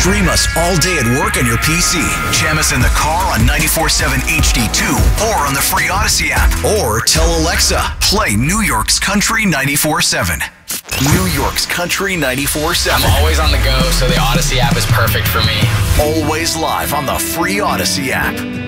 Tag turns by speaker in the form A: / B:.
A: Stream us all day at work on your PC. Jam us in the car on 94.7 HD2 or on the free Odyssey app. Or tell Alexa, play New York's Country 94.7. New York's Country 94.7.
B: I'm always on the go, so the Odyssey app is perfect for me.
A: Always live on the free Odyssey app.